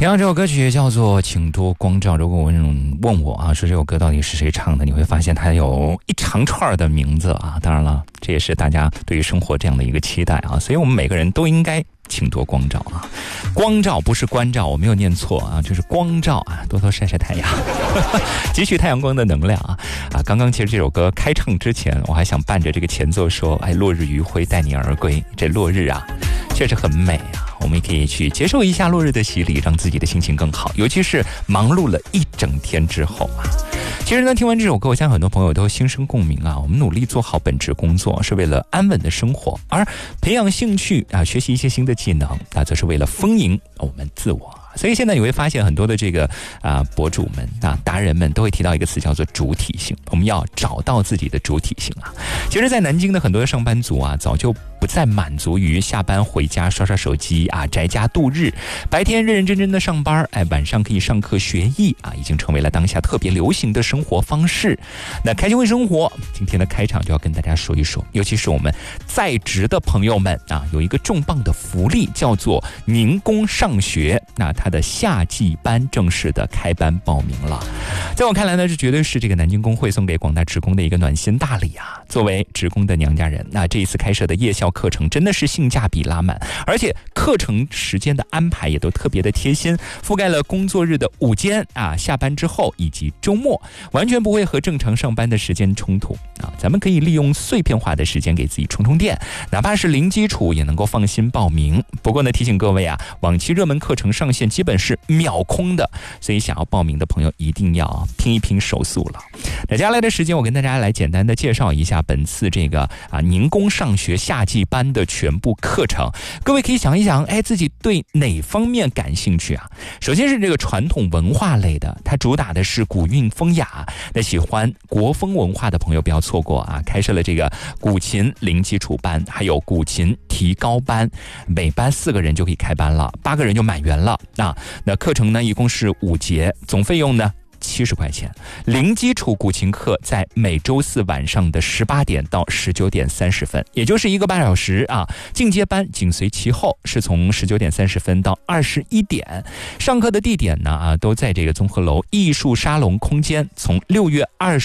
听到这首歌曲叫做《请多光照》，如果问我啊，说这首歌到底是谁唱的，你会发现它有一长串的名字啊。当然了，这也是大家对于生活这样的一个期待啊，所以我们每个人都应该请多光照啊。光照不是关照，我没有念错啊，就是光照啊，多多晒晒太阳，汲取太阳光的能量啊。刚刚其实这首歌开唱之前，我还想伴着这个前奏说，落日余晖带你而归。这落日啊，确实很美啊。我们也可以去接受一下落日的洗礼，让自己的心情更好，尤其是忙碌了一整天之后啊。其实呢，听完这首歌，我相信很多朋友都心生共鸣啊。我们努力做好本职工作，是为了安稳的生活，而培养兴趣啊，学习一些新的技能，那则是为了丰盈我们自我。所以现在你会发现很多的这个博主们啊、达人们都会提到一个词叫做主体性，我们要找到自己的主体性啊。其实在南京的很多的上班族啊，早就不再满足于下班回家刷刷手机啊，宅家度日，白天认认真真的上班，晚上可以上课学艺啊，已经成为了当下特别流行的生活方式。那开心会生活今天的开场就要跟大家说一说，尤其是我们在职的朋友们啊，有一个重磅的福利叫做宁工上学，那它的夏季班正式的开班报名了。在我看来呢，这绝对是这个南京工会送给广大职工的一个暖心大礼啊。作为职工的娘家人，那这一次开设的夜校课程真的是性价比拉满，而且课程时间的安排也都特别的贴心，覆盖了工作日的午间啊、下班之后以及周末，完全不会和正常上班的时间冲突啊。咱们可以利用碎片化的时间给自己充充电，哪怕是零基础也能够放心报名。不过呢，提醒各位啊，往期热门课程上线基本是秒空的，所以想要报名的朋友一定要拼一拼手速了。那接下来的时间，我跟大家来简单的介绍一下本次这个宁工上学夏季班的全部课程。各位可以想一想，自己对哪方面感兴趣啊？首先是这个传统文化类的，它主打的是古韵风雅。那喜欢国风文化的朋友不要错过啊！开设了这个古琴零基础班，还有古琴提高班，每班4个人就可以开班了，8个人就满员了啊！那课程呢，一共是5节，总费用呢70块钱。零基础古琴课在每周4晚上的18点到19点30分，也就是1个半小时啊。进阶班紧随其后，是从19点30分到21点。上课的地点呢都在这个综合楼艺术沙龙空间，从6月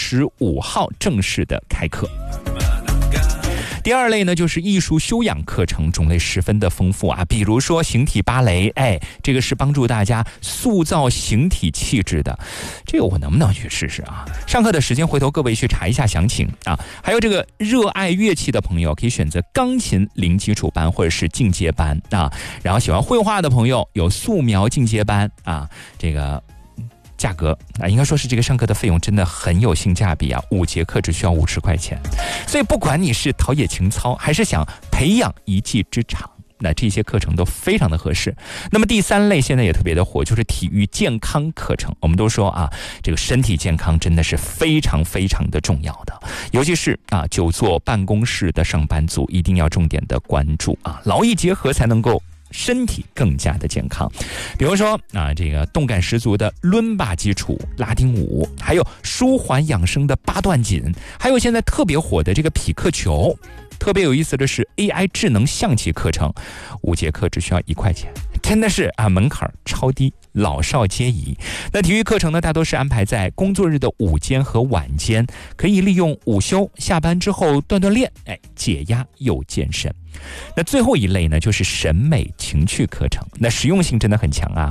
25号正式的开课。第二类呢，就是艺术修养课程，种类十分的丰富啊，比如说形体芭蕾，这个是帮助大家塑造形体气质的，这个我能不能去试试啊？上课的时间回头各位去查一下详情啊。还有这个热爱乐器的朋友可以选择钢琴零基础班或者是进阶班啊，然后喜欢绘画的朋友有素描进阶班啊，这个价格应该说是这个上课的费用真的很有性价比啊，5节课只需要50块钱。所以不管你是陶冶情操还是想培养一技之长，那这些课程都非常的合适。那么第3类现在也特别的火，就是体育健康课程。我们都说啊，这个身体健康真的是非常非常的重要的，尤其是久坐办公室的上班族一定要重点的关注啊，劳逸结合才能够身体更加的健康。比如说这个动感十足的伦巴基础拉丁舞，还有舒缓养生的八段锦，还有现在特别火的这个匹克球。特别有意思的是 AI 智能象棋课程，5节课只需要1块钱，真的是门槛超低，老少皆宜。那体育课程呢，大多是安排在工作日的午间和晚间，可以利用午休下班之后锻锻炼，解压又健身。那最后一类呢，就是审美情趣课程，那实用性真的很强啊。